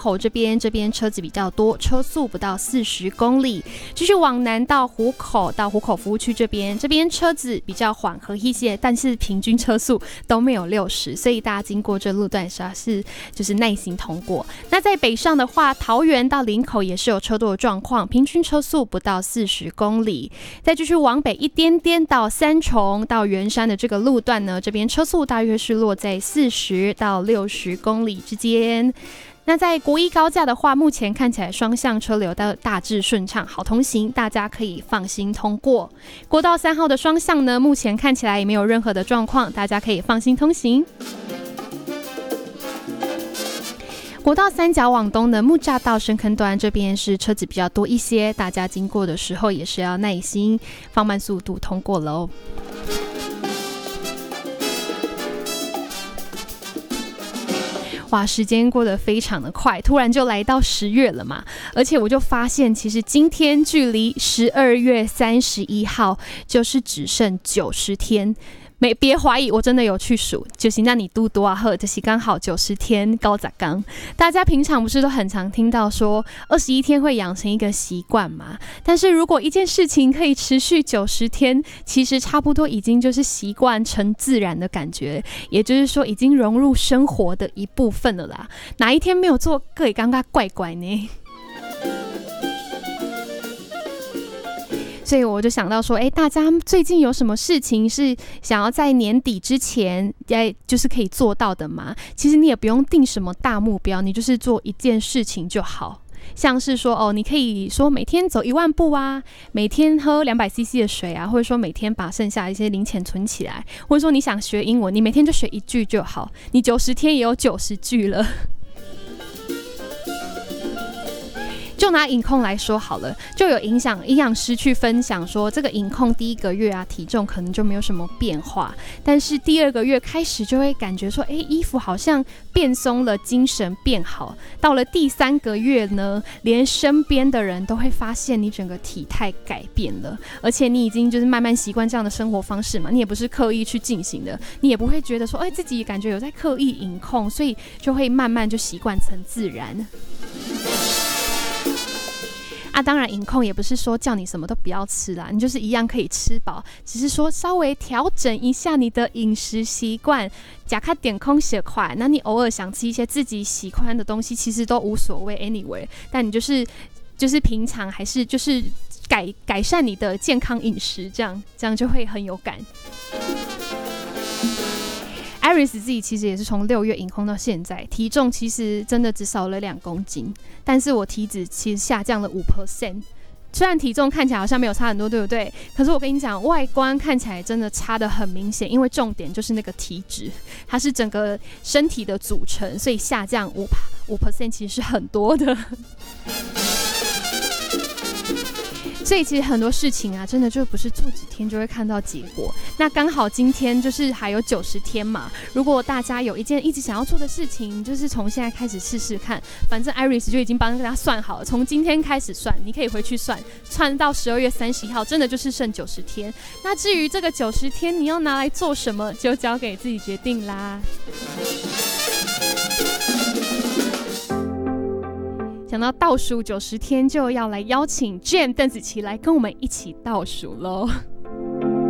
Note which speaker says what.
Speaker 1: 口这边车子比较多，车速不到40公里。继续往南到湖口服务区这边车子比较缓和一些，但是平均车速都没有60，所以大家经过这路段是就是耐心通过。那在北上的话，桃园到林口也是有车多的状况，平均车速不到40公里。再继续往北一点点到三重到圆山的这个路段呢，这边车速大约是落在40到60公里之间。那在国一高架的话，目前看起来双向车流大致顺畅，好通行，大家可以放心通过。国道3号的双向呢，目前看起来也没有任何的状况，大家可以放心通行。国道3角往东的木栅到深坑段这边是车子比较多一些，大家经过的时候也是要耐心放慢速度通过喽。哇，时间过得非常的快，突然就来到10月了嘛，而且我就发现其实今天距离12月31号就是只剩90天。别怀疑，我真的有去数，就是那你多多啊呵，就是刚好90天高杂刚。大家平常不是都很常听到说21天会养成一个习惯嘛？但是如果一件事情可以持续90天，其实差不多已经就是习惯成自然的感觉，也就是说已经融入生活的一部分了啦。哪一天没有做，各位刚刚怪怪呢？所以我就想到说，大家最近有什么事情是想要在年底之前，就是可以做到的吗？其实你也不用定什么大目标，你就是做一件事情就好。像是说，你可以说每天走1万步啊，每天喝200cc 的水啊，或者说每天把剩下一些零钱存起来，或者说你想学英文，你每天就学1句就好，你90天也有90句了。就拿饮控来说好了，就有营养师去分享说，这个饮控第1个月啊，体重可能就没有什么变化，但是第2个月开始就会感觉说，衣服好像变松了，精神变好。到了第3个月呢，连身边的人都会发现你整个体态改变了，而且你已经就是慢慢习惯这样的生活方式嘛，你也不是刻意去进行的，你也不会觉得说，自己感觉有在刻意饮控，所以就会慢慢就习惯成自然。当然饮控也不是说叫你什么都不要吃啦，你就是一样可以吃饱，只是说稍微调整一下你的饮食习惯，吃较点空血块，那你偶尔想吃一些自己喜欢的东西，其实都无所谓 anyway， 但你就是平常还是就是改善你的健康饮食，这样就会很有感。Iris 自己其实也是从6月饮控到现在，体重其实真的只少了2公斤，但是我体脂其实下降了5%。虽然体重看起来好像没有差很多，对不对？可是我跟你讲，外观看起来真的差得很明显，因为重点就是那个体脂，它是整个身体的组成，所以下降5%其实是很多的。所以其实很多事情啊，真的就不是做几天就会看到结果。那刚好今天就是还有90天嘛，如果大家有一件一直想要做的事情，就是从现在开始试试看。反正 Iris 就已经帮大家算好了，从今天开始算，你可以回去算到12月31号，真的就是剩90天。那至于这个90天你要拿来做什么，就交给自己决定啦。想到倒数90天，就要来邀请 Jane 邓紫棋来跟我们一起倒数咯。